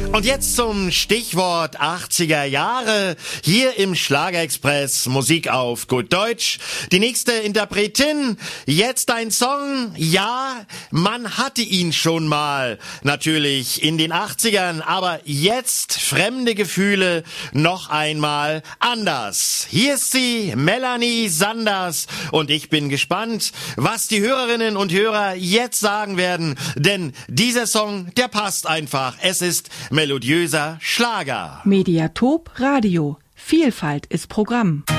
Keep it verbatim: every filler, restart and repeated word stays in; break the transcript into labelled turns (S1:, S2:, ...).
S1: Und jetzt zum Stichwort achtziger Jahre. Hier im Schlagerexpress Musik auf gut Deutsch. Die nächste Interpretin. Jetzt ein Song. Ja, man hatte ihn schon mal. Natürlich in den achtzigern. Aber jetzt fremde Gefühle noch einmal anders. Hier ist sie, Melanie Sanders. Und ich bin gespannt, was die Hörerinnen und Hörer jetzt sagen werden. Denn dieser Song, der passt einfach. Es ist melodiöser Schlager.
S2: Mediatop Radio. Vielfalt ist Programm.